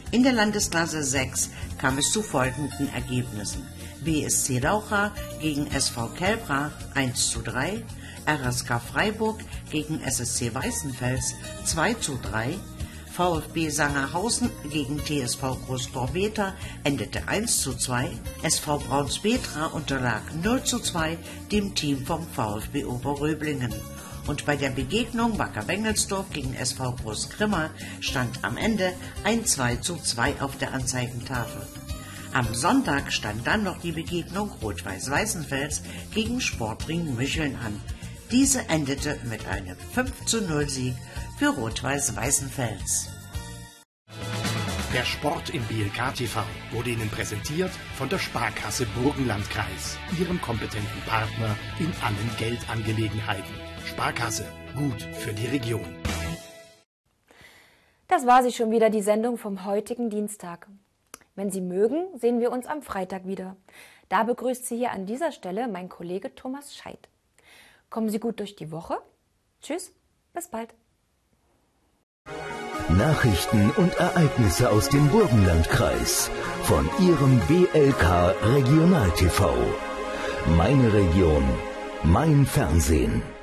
In der Landesklasse 6 kam es zu folgenden Ergebnissen: BSC Laucha gegen SV Kelbra 1:3, RSK Freiburg gegen SSC Weißenfels 2:3, VfB Sangerhausen gegen TSV Großdorf-Beta endete 1:2, SV Braunsbetra unterlag 0:2 dem Team vom VfB Oberröblingen. Und bei der Begegnung Wacker-Bengelsdorf gegen SV Großgrimma stand am Ende ein 2:2 auf der Anzeigentafel. Am Sonntag stand dann noch die Begegnung Rot-Weiß-Weißenfels gegen Sportring Mücheln an. Diese endete mit einem 5:0 für Rot-Weiß-Weißenfels. Der Sport im BLK TV wurde Ihnen präsentiert von der Sparkasse Burgenlandkreis, Ihrem kompetenten Partner in allen Geldangelegenheiten. Sparkasse, gut für die Region. Das war sie schon wieder, die Sendung vom heutigen Dienstag. Wenn Sie mögen, sehen wir uns am Freitag wieder. Da begrüßt Sie hier an dieser Stelle mein Kollege Thomas Scheidt. Kommen Sie gut durch die Woche. Tschüss, bis bald. Nachrichten und Ereignisse aus dem Burgenlandkreis von Ihrem BLK Regional TV. Meine Region, mein Fernsehen.